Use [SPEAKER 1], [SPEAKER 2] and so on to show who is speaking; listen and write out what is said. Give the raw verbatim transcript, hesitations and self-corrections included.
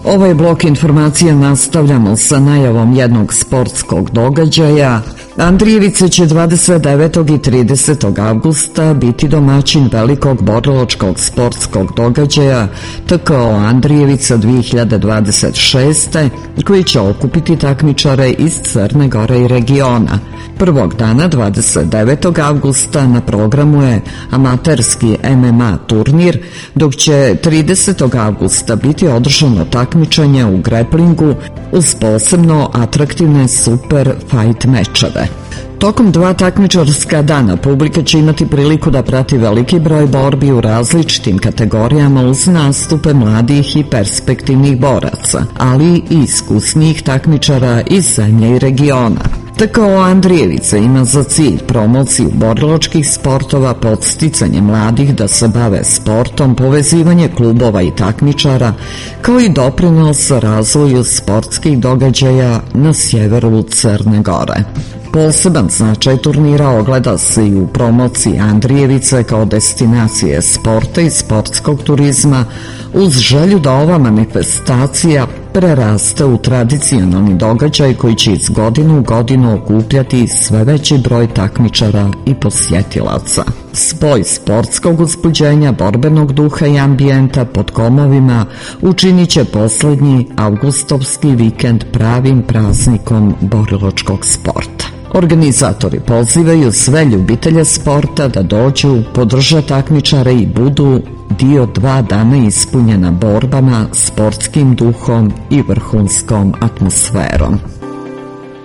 [SPEAKER 1] Ovaj blok informacija nastavljamo sa najavom jednog sportskog događaja. Andrijevice će dvadeset devetog i tridesetog avgusta biti domaćin velikog borilačkog sportskog događaja T K O Andrijevica dve hiljade dvadeset šeste koji će okupiti takmičare iz Crne Gore i regiona. Prvog dana, dvadeset devetog avgusta, na programu je amaterski M M A turnir, dok će tridesetog avgusta biti održano takmičenje u greplingu uz posebno atraktivne super fight mečeve. Tokom dva takmičarska dana publika će imati priliku da prati veliki broj borbi u različitim kategorijama uz nastupe mladih i perspektivnih boraca, ali i iskusnijih takmičara iz zemlje i regiona. T K O Andrijevica ima za cilj promociju borilačkih sportova, podsticanje mladih da se bave sportom, povezivanje klubova i takmičara, kao i doprinos razvoju sportskih događaja na sjeveru Crne Gore. Poseban značaj turnira ogleda se i u promociji Andrijevice kao destinacije sporta i sportskog turizma, uz želju da ova manifestacija preraste u tradicionalni događaj koji će iz godine u godinu okupljati sve veći broj takmičara i posjetilaca. Spoj sportskog uzbuđenja, borbenog duha i ambijenta pod komovima učinit će poslednji avgustovski vikend pravim praznikom borilačkog sporta. Organizatori pozivaju sve ljubitelje sporta da dođu, podrže takmičare i budu dio dva dana ispunjena borbama, sportskim duhom i vrhunskom atmosferom.